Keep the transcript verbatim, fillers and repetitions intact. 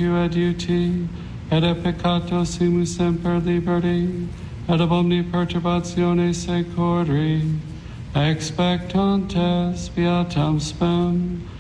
spiritu et uti, et et peccato simus semper liberti, et ab omni perturbatione secori, expectantes beatam spem,